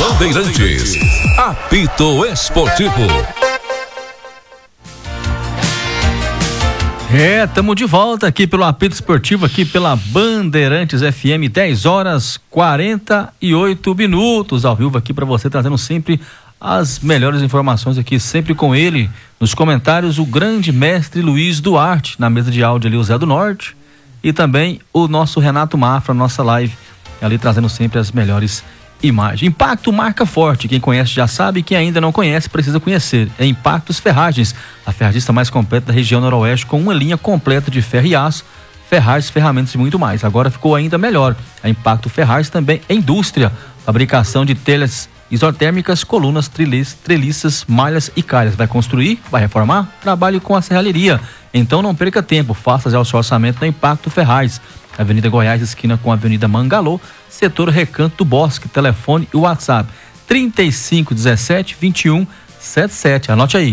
Bandeirantes, apito esportivo. Estamos de volta aqui pelo apito esportivo, aqui pela Bandeirantes FM, 10h48 ao vivo aqui para você, trazendo sempre as melhores informações aqui, sempre com ele, nos comentários, o grande mestre Luiz Duarte, na mesa de áudio ali, o Zé do Norte, e também o nosso Renato Mafra, nossa live, ali trazendo sempre as melhores imagens. Impacto marca forte, quem conhece já sabe, quem ainda não conhece precisa conhecer. É Impactos Ferragens, a ferragista mais completa da região noroeste, com uma linha completa de ferro e aço, ferragens, ferramentas e muito mais. Agora ficou ainda melhor. A Impacto Ferragens também é indústria, fabricação de telhas isotérmicas, colunas, treliças, malhas e calhas. Vai construir? Vai reformar? Trabalhe com a serralheria. Então não perca tempo, faça já o seu orçamento na Impacto Ferragens. Avenida Goiás, esquina com a Avenida Mangalô, setor Recanto do Bosque. Telefone e WhatsApp 3517-2177. Anote aí,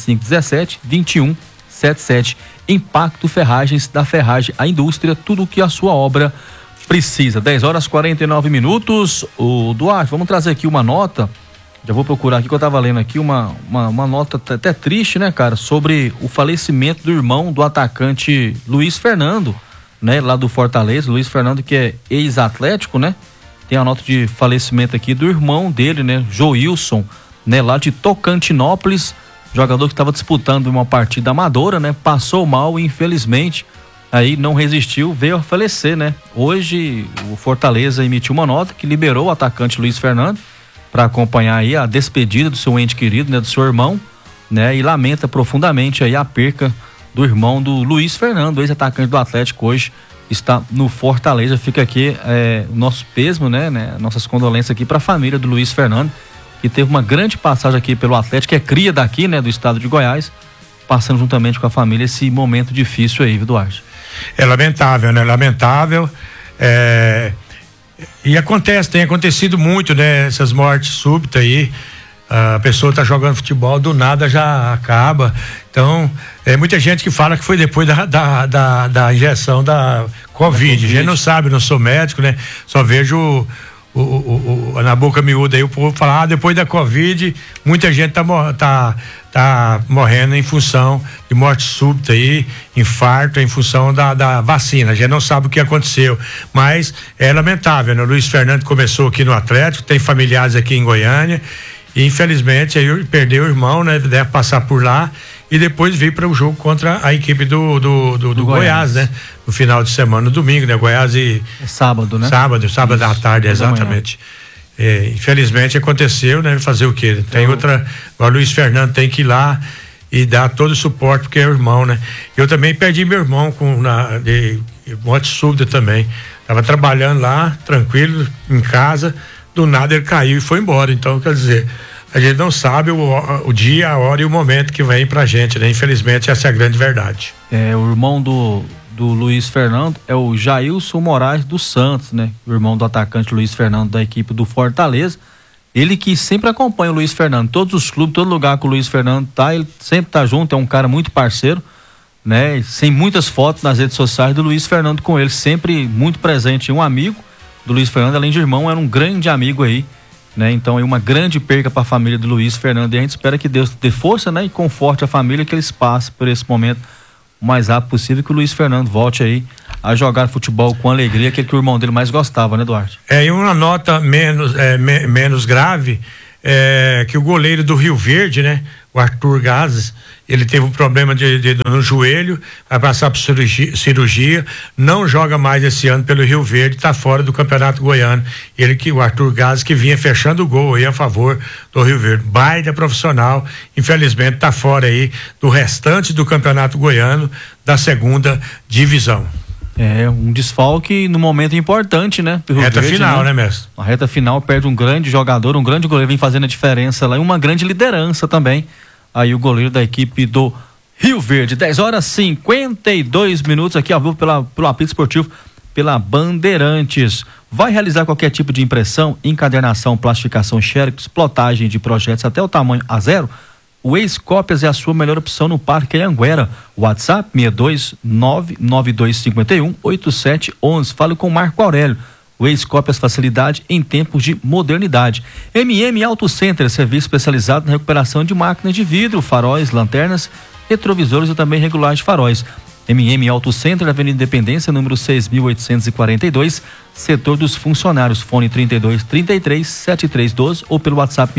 3517-2177. Impacto Ferragens, da ferragem à indústria, tudo o que a sua obra precisa. 10h49. O Duarte, vamos trazer aqui uma nota. Já vou procurar aqui, que eu tava lendo aqui uma nota até triste, né, cara, sobre o falecimento do irmão do atacante Luiz Fernando, né, lá do Fortaleza. Luiz Fernando, que é ex-atlético, né? Tem a nota de falecimento aqui do irmão dele, né, Joilson, né, lá de Tocantinópolis, jogador que estava disputando uma partida amadora, né? Passou mal, infelizmente, aí não resistiu, veio a falecer, né? Hoje o Fortaleza emitiu uma nota que liberou o atacante Luiz Fernando para acompanhar aí a despedida do seu ente querido, né, do seu irmão, né? E lamenta profundamente aí a perca do irmão do Luiz Fernando, ex-atacante do Atlético, hoje está no Fortaleza. Fica aqui o nosso pêsamo, né? Nossas condolências aqui para a família do Luiz Fernando, que teve uma grande passagem aqui pelo Atlético, que é cria daqui, né, do estado de Goiás, passando juntamente com a família esse momento difícil aí, viu, Duarte? É lamentável, né? Lamentável. E tem acontecido muito, né? Essas mortes súbitas aí. A pessoa tá jogando futebol, do nada já acaba. Então, muita gente que fala que foi depois da injeção da Covid. A gente não sabe, não sou médico, né? Só vejo na boca miúda aí o povo falar, depois da Covid, muita gente tá morrendo em função de morte súbita aí, infarto, em função da vacina. A gente não sabe o que aconteceu, mas é lamentável, né? O Luiz Fernando começou aqui no Atlético, tem familiares aqui em Goiânia, e infelizmente aí perdeu o irmão, né? Deve passar por lá e depois veio para o jogo contra a equipe do Goiás, né? No final de semana, no domingo, né? Goiás e... sábado, né? Sábado à tarde, exatamente. Infelizmente aconteceu, né? Fazer o quê? Tem outra... O Luiz Fernando tem que ir lá e dar todo o suporte, porque é o irmão, né? Eu também perdi meu irmão de morte súbita também. Tava trabalhando lá, tranquilo, em casa, do nada ele caiu e foi embora. Então, quer dizer, a gente não sabe o dia, a hora e o momento que vem pra gente, né? Infelizmente, essa é a grande verdade. O irmão do Luiz Fernando é o Jailson Moraes dos Santos, né? O irmão do atacante Luiz Fernando, da equipe do Fortaleza. Ele que sempre acompanha o Luiz Fernando, todos os clubes, todo lugar que o Luiz Fernando tá, ele sempre tá junto, é um cara muito parceiro, né? Sem muitas fotos nas redes sociais do Luiz Fernando com ele, sempre muito presente. Um amigo do Luiz Fernando, além de irmão, era um grande amigo aí, né? Então é uma grande perca para a família do Luiz Fernando, e a gente espera que Deus dê força, né? E conforte a família, que eles passem por esse momento o mais rápido possível, que o Luiz Fernando volte aí a jogar futebol com alegria, aquele que o irmão dele mais gostava, né, Duarte? E uma nota menos grave, que o goleiro do Rio Verde, né? O Arthur Gazes, ele teve um problema no joelho, vai passar por cirurgia, não joga mais esse ano pelo Rio Verde, está fora do Campeonato Goiano. O Arthur Gazes, que vinha fechando o gol aí a favor do Rio Verde, baita profissional, infelizmente está fora aí do restante do Campeonato Goiano, da segunda divisão. Um desfalque no momento importante, né? Reta final, né, mestre? A reta final, perde um grande jogador, um grande goleiro, vem fazendo a diferença lá, e uma grande liderança também. Aí o goleiro da equipe do Rio Verde. 10h52 aqui ao vivo pelo apito esportivo, pela Bandeirantes. Vai realizar qualquer tipo de impressão, encadernação, plastificação, xerox, plotagem de projetos até o tamanho A0? O Ex-Cópias é a sua melhor opção no Parque Anhanguera. WhatsApp 62992518711. Fale com Marco Aurélio. O Escópias facilidade em tempos de modernidade. MM Auto Center, serviço especializado na recuperação de máquinas de vidro, faróis, lanternas, retrovisores e também regulagem de faróis. MM Auto Center, Avenida Independência, número 6.842, setor dos funcionários. Fone 3233-7312 ou pelo WhatsApp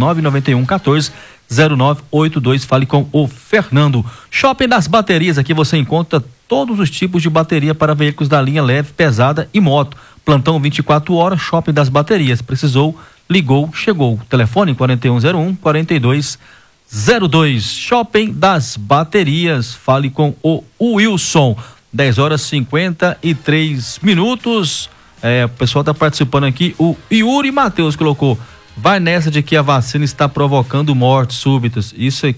62991140982. Fale com o Fernando. Shopping das Baterias, aqui você encontra todos os tipos de bateria para veículos da linha leve, pesada e moto. Plantão 24 horas, Shopping das Baterias. Precisou, ligou, chegou. Telefone 4101-4202. Shopping das Baterias. Fale com o Wilson. 10h53. O pessoal está participando aqui. O Yuri Matheus colocou: vai nessa de que a vacina está provocando mortes súbitas. Isso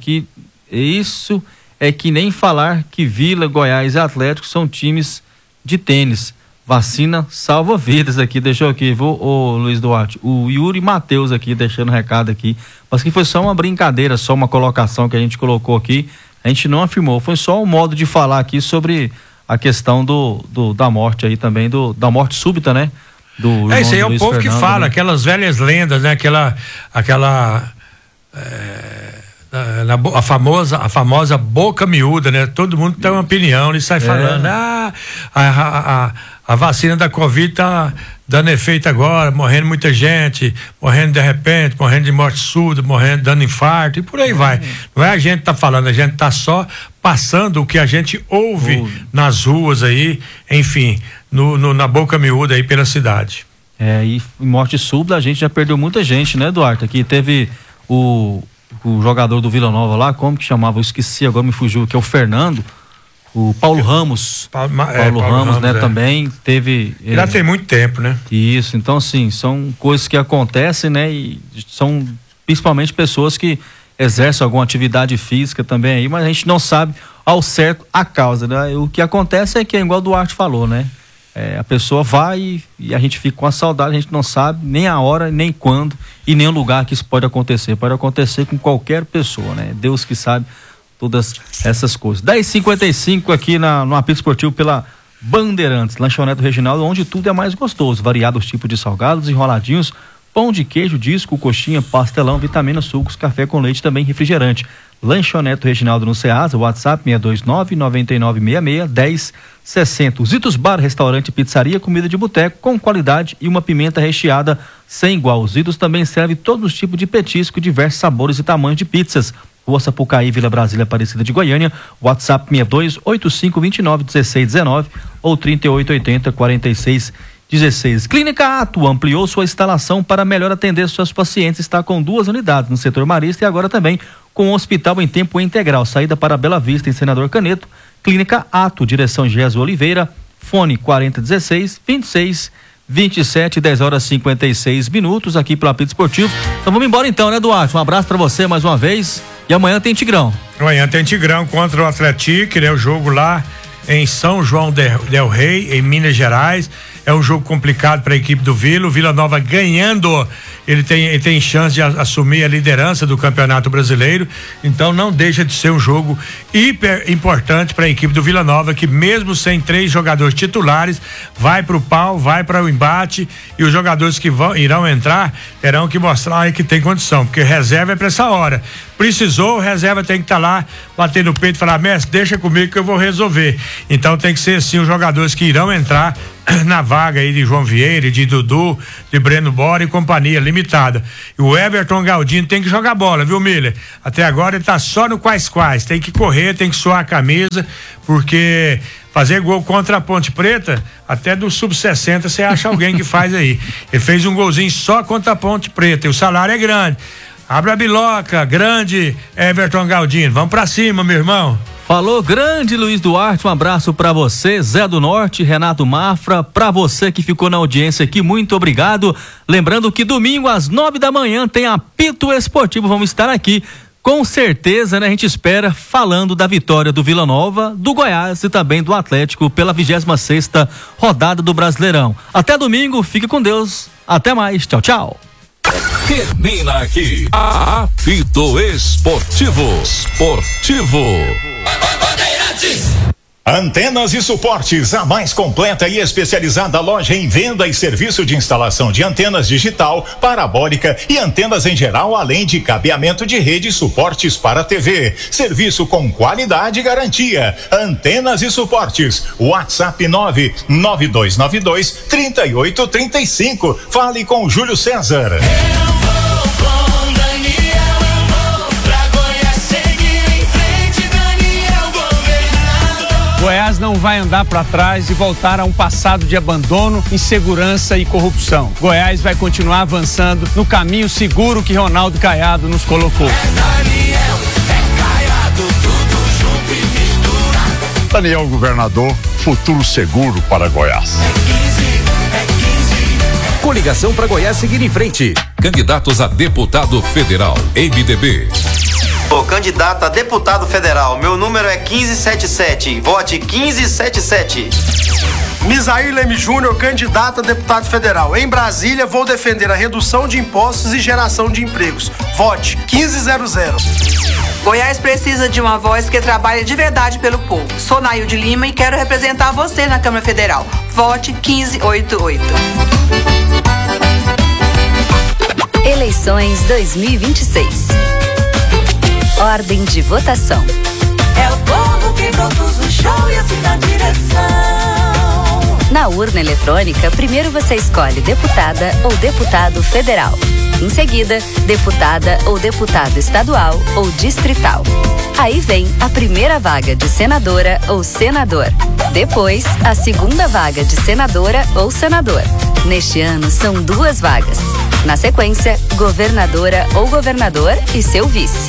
é que nem falar que Vila, Goiás e Atlético são times de tênis. Vacina salva vidas aqui, deixou aqui, ô Luiz Duarte, o Yuri Matheus aqui, deixando um recado aqui, mas que foi só uma brincadeira, só uma colocação que a gente colocou aqui, a gente não afirmou, foi só um modo de falar aqui sobre a questão da morte aí também, da morte súbita, né? Isso aí é o povo Fernando, que fala, né? Aquelas velhas lendas, né? A famosa boca miúda, né? Todo mundo tem uma opinião e sai falando, a vacina da Covid tá dando efeito agora, morrendo muita gente, morrendo de repente, morrendo de morte súbita, dando infarto e por aí vai. Não é a gente tá falando, a gente tá só passando o que a gente ouve nas ruas aí, enfim, na boca miúda aí pela cidade. E morte súbita a gente já perdeu muita gente, né, Duarte? Aqui teve o jogador do Vila Nova lá, como que chamava? Eu esqueci, agora me fugiu, que é o Fernando, o Paulo Ramos. Paulo Ramos, né? Também teve. Já tem muito tempo, né? Isso, então assim, são coisas que acontecem, né? E são principalmente pessoas que exercem alguma atividade física também aí, mas a gente não sabe ao certo a causa, né? O que acontece é que é igual o Duarte falou, né? A pessoa vai e a gente fica com a saudade, a gente não sabe nem a hora, nem quando e nem o lugar que isso pode acontecer. Pode acontecer com qualquer pessoa, né? Deus que sabe todas essas coisas. 10h55 aqui no apito esportivo pela Bandeirantes, Lanchonete do Reginaldo, onde tudo é mais gostoso. Variados tipos de salgados, enroladinhos, pão de queijo, disco, coxinha, pastelão, vitamina, sucos, café com leite, também refrigerante. Lanchonete do Reginaldo no Ceasa, WhatsApp 629-9966-1060. Zitos Bar, restaurante e pizzaria, comida de boteco com qualidade e uma pimenta recheada sem igual. Zitos também serve todos os tipos de petisco, diversos sabores e tamanhos de pizzas. Rua Sapucaí, Vila Brasília, Aparecida de Goiânia, WhatsApp 62-8529-1619 ou 3880-4616. Clínica Ato ampliou sua instalação para melhor atender seus pacientes. Está com 2 unidades no setor marista e agora também com um hospital em tempo integral. Saída para Bela Vista, em Senador Caneto. Clínica Ato, direção Gesso Oliveira, fone 4016-2627, 10h56 aqui pelo apito esportivo. Então vamos embora então, né, Duarte? Um abraço para você mais uma vez. E amanhã tem Tigrão. Amanhã tem Tigrão contra o Atlético, né? O jogo lá em São João del Rei, em Minas Gerais. É um jogo complicado para a equipe do Vila. O Vila Nova ganhando, ele tem chance de assumir a liderança do Campeonato Brasileiro. Então não deixa de ser um jogo hiper importante para a equipe do Vila Nova, que mesmo sem 3 jogadores titulares, vai para o pau, vai para o embate, e os jogadores que irão entrar terão que mostrar aí que tem condição, porque reserva é para essa hora. Precisou, reserva tem que estar lá, bater no peito e falar: mestre, deixa comigo que eu vou resolver. Então tem que ser assim os jogadores que irão entrar na vaga aí de João Vieira, de Dudu, de Breno Bora e companhia limitada. E o Everton Galdino tem que jogar bola, viu, Miller? Até agora ele tá só no quais, tem que correr, tem que suar a camisa, porque fazer gol contra a Ponte Preta, até do sub-60 você acha alguém que faz aí. Ele fez um golzinho só contra a Ponte Preta e o salário é grande. Abra a biloca, grande Everton Galdino, vamos pra cima, meu irmão. Falou, grande Luiz Duarte, um abraço pra você, Zé do Norte, Renato Mafra, pra você que ficou na audiência aqui, muito obrigado. Lembrando que domingo às 9 da manhã tem apito esportivo, vamos estar aqui, com certeza, né? A gente espera falando da vitória do Vila Nova, do Goiás e também do Atlético pela 26ª rodada do Brasileirão. Até domingo, fique com Deus, até mais, tchau, tchau. Termina aqui apito esportivo. Antenas e Suportes, a mais completa e especializada loja em venda e serviço de instalação de antenas digital, parabólica e antenas em geral, além de cabeamento de rede e suportes para TV. Serviço com qualidade e garantia. Antenas e Suportes. WhatsApp 99292-3835. Fale com Júlio César. Goiás não vai andar para trás e voltar a um passado de abandono, insegurança e corrupção. Goiás vai continuar avançando no caminho seguro que Ronaldo Caiado nos colocou. Daniel Governador, futuro seguro para Goiás. Coligação para Goiás seguir em frente. Candidatos a deputado federal, MDB. Sou candidato a deputado federal. Meu número é 1577. Vote 1577. Misair Leme Júnior, candidato a deputado federal. Em Brasília, vou defender a redução de impostos e geração de empregos. Vote 1500. Goiás precisa de uma voz que trabalhe de verdade pelo povo. Sou Nailde Lima e quero representar você na Câmara Federal. Vote 1588. Eleições 2026. Ordem de votação. É o povo que produz o show e assim na direção. Na urna eletrônica, primeiro você escolhe deputada ou deputado federal. Em seguida, deputada ou deputado estadual ou distrital. Aí vem a primeira vaga de senadora ou senador. Depois, a segunda vaga de senadora ou senador. Neste ano, são 2 vagas. Na sequência, governadora ou governador e seu vice.